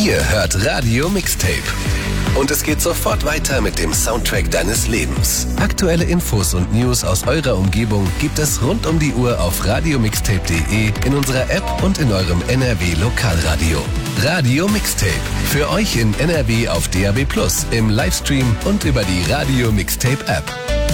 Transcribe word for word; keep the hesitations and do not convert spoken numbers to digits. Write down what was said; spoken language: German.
Ihr hört Radio Mixtape. Und es geht sofort weiter mit dem Soundtrack deines Lebens. Aktuelle Infos und News aus eurer Umgebung gibt es rund um die Uhr auf radiomixtape punkt de, in unserer App und in eurem N R W-Lokalradio. Radio Mixtape. Für euch in N R W auf D A B plus, im Livestream und über die Radio Mixtape App.